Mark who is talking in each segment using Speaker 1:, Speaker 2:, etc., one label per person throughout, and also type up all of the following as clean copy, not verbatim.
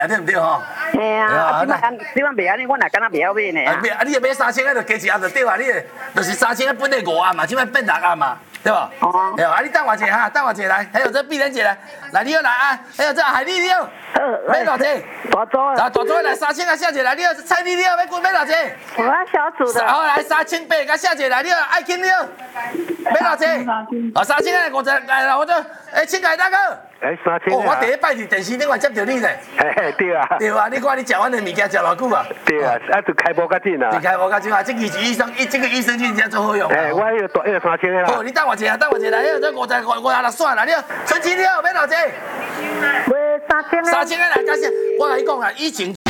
Speaker 1: 啊对不对吼？
Speaker 2: 嘿啊，即摆袂安尼，我哪敢若袂晓买呢？
Speaker 1: 啊，你买3000个就加一暗就对啊，你就是3000个本来5暗嘛，即摆变6暗嘛，对吧？哦。哎呦，啊你等我一下哈，等我一下来，还有这碧莲姐来你又来啊，还有这海丽你又，买多少？
Speaker 2: 大组啊。
Speaker 1: 大组来3000个小姐来，你又蔡丽你又要买多少？
Speaker 2: 我小组的。
Speaker 1: 好来3800个小姐来，你又爱卿你又买多少？哦3000个50来，我就请凯大哥。
Speaker 3: 3000
Speaker 1: 哦，我第一摆伫电视顶面接到你咧。
Speaker 3: 对啊。
Speaker 1: 对啊，你看你食阮的物件食偌久啊？
Speaker 3: 对啊，啊就开无较紧啊。
Speaker 1: 就开无较紧啊，这个医生真正做好用。
Speaker 3: 我迄个3000个啦。
Speaker 1: 好，你等我一下，来，迄个这56算啦，你春节了买偌济？
Speaker 2: 买3000个。
Speaker 1: 3000个来，感谢。我甲你讲啊，以前。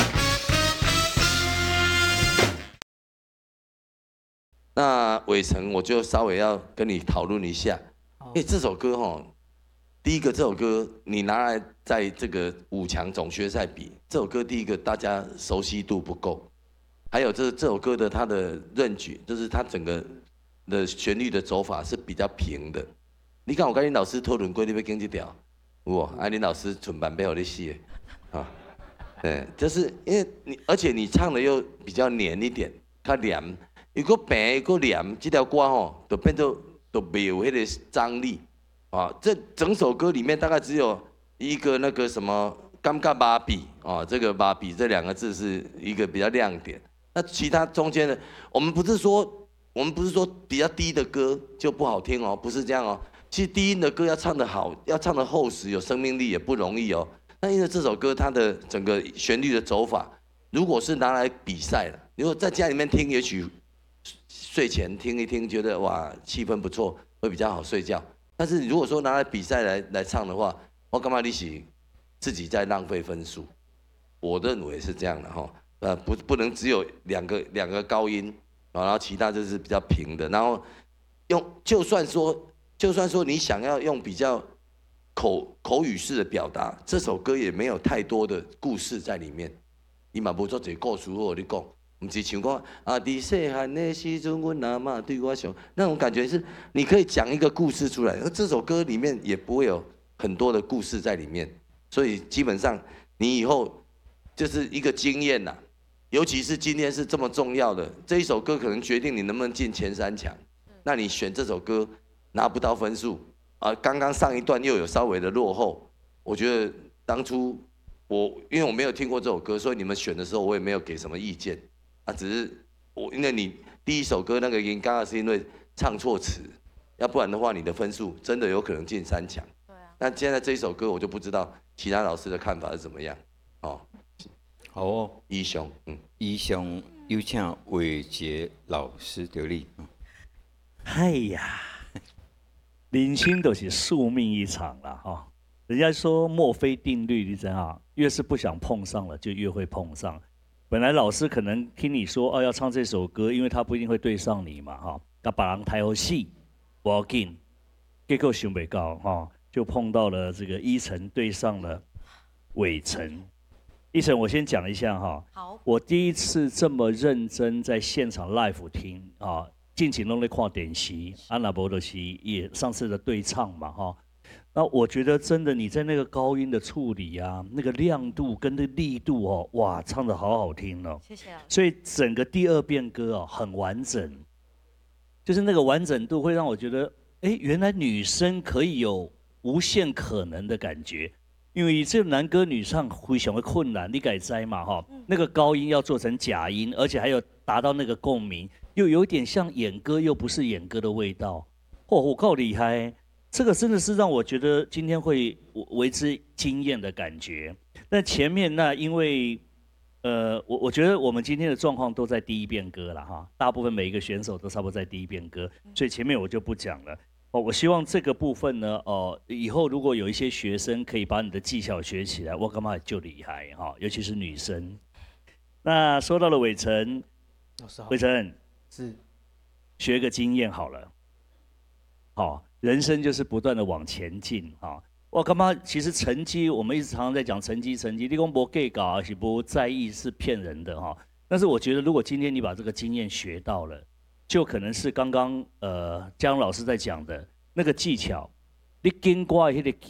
Speaker 1: 那伟成，我就稍微要跟你讨论一下，因为这首歌哈。第一个，这首歌你拿来在这个5强总决赛比，这首歌第一个大家熟悉度不够，还有这首歌的它的range，就是它整个的旋律的走法是比较平的。你看我跟你老师讨论过，你要跟这条，有啊，你老师存版背后你写啊，对，就是因为你，而且你唱的又比较黏一点，较黏，如果平又黏，这条歌吼就变做就没有那个张力。啊，这整首歌里面大概只有一个那个什么尴尬芭比啊，这个芭比这2个字是一个比较亮点。那其他中间的，我们不是说比较低的歌就不好听哦，不是这样哦。其实低音的歌要唱得好，要唱得厚实有生命力也不容易哦。那因为这首歌它的整个旋律的走法，如果是拿来比赛了，如果在家里面听，也许睡前听一听，觉得哇气氛不错，会比较好睡觉。但是如果说拿来比赛来唱的话，我干嘛你是自己在浪费分数？我认为是这样的哈，不能只有两个高音，然后其他就是比较平的，然后就算说你想要用比较口语式的表达，这首歌也没有太多的故事在里面，伊嘛无做一个故事我跟你讲。不是像讲啊，伫细汉的时阵，阮阿嬷对我上那种感觉是，你可以讲一个故事出来，而这首歌里面也不会有很多的故事在里面，所以基本上你以后就是一个经验呐，尤其是今天是这么重要的这一首歌，可能决定你能不能进前3强。那你选这首歌拿不到分数啊，刚刚上一段又有稍微的落后，我觉得当初因为我没有听过这首歌，所以你们选的时候我也没有给什么意见。啊，只是因为你第一首歌那个音刚好是因为唱错词，要不然的话你的分数真的有可能进3强。对啊。那现在这一首歌我就不知道其他老师的看法是怎么样。哦，
Speaker 4: 好哦，
Speaker 1: 以上，
Speaker 4: 以上有请伟杰老师得力。
Speaker 5: 哎呀，人生都是宿命一场啦哈。人家说墨菲定律，你知道，越是不想碰上了，就越会碰上。本来老师可能听你说哦要唱这首歌，因为他不一定会对上你嘛哈，要把人抬好戏，不要紧，结果想不到哈，就碰到了这个依晨对上了伟成。依晨，我先讲一下哈，
Speaker 6: 好，
Speaker 5: 我第一次这么认真在现场 live 听啊，近期弄在看电视，安娜博德西也上次的对唱嘛哈。那我觉得真的，你在那个高音的处理啊，那个亮度跟那个力度哦，哇，唱得好好听哦。
Speaker 6: 谢谢。
Speaker 5: 所以整个第2遍歌哦，很完整，就是那个完整度会让我觉得，哎，原来女生可以有无限可能的感觉。因为这男歌女唱非常的困难，你敢知嘛哈？那个高音要做成假音，而且还有达到那个共鸣，又有点像演歌，又不是演歌的味道。我够厉害。这个真的是让我觉得今天会为之惊艳的感觉。但前面那因为，我觉得我们今天的状况都在第1遍歌了哈，大部分每一个选手都差不多在第1遍歌，所以前面我就不讲了。我希望这个部分呢，以后如果有一些学生可以把你的技巧学起来，我干嘛就厉害哈，尤其是女生。那说到了伟成，伟成
Speaker 7: 是
Speaker 5: 学个经验好了，好。人生就是不断的往前进啊！我干嘛？其实成绩，我们一直常常在讲成绩。你讲不计较，而且不在意是骗人的哈。但是我觉得，如果今天你把这个经验学到了，就可能是刚刚江老师在讲的那个技巧，你经过那个